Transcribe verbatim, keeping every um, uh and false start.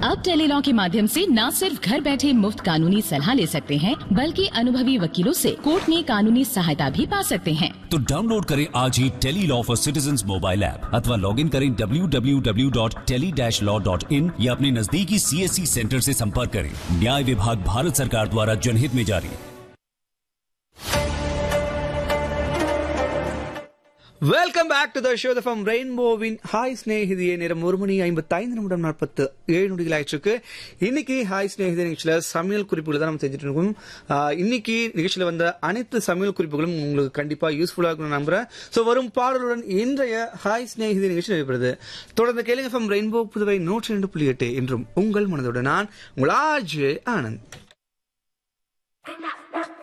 अब टेलीलॉ के माध्यम से न सिर्फ घर बैठे मुफ्त कानूनी सलाह ले सकते हैं, बल्कि अनुभवी वकीलों से कोर्ट में कानूनी सहायता भी पा सकते हैं। तो डाउनलोड करें आज ही Tele-Law for citizens mobile app अथवा लॉग इन करें W W W dot tele dash law dot in या अपने नजदीकी सीएससी सेंटर से संपर्क करें। न्याय विभाग भारत सरकार द्वारा जनहित में जारी। Welcome back to the show from ரெயின்போவின் hi ஸ்நேகிதியே. நேரம் ஒரு மணி ஐம்பத்தி ஐந்து நிமிடம் நாற்பத்து ஏழு நொடிகள் ஆயிடுச்சு. இன்னைக்கு ஹாய் ஸ்நேகிதிய நிகழ்ச்சியில சமையல் குறிப்புகள் தான் நம்ம செஞ்சுட்டு இருக்கோம். இன்னைக்கு நிகழ்ச்சியில வந்த அனைத்து சமையல் குறிப்புகளும் உங்களுக்கு கண்டிப்பா யூஸ்ஃபுல்லா இருக்கும் நம்புறேன். ஸோ வரும் பாடலுடன் இன்றைய ஹாய் ஸ்நேகிதிய நிகழ்ச்சி நடைபெறுது. தொடர்ந்து கேளுங்க ஃப்ரம் ரெயின்போ புதுவை நூற்றி ரெண்டு புள்ளி எட்டு என்றும் உங்கள் மனதோடு நான் உங்கள் ஆஜ் ஆனந்த்.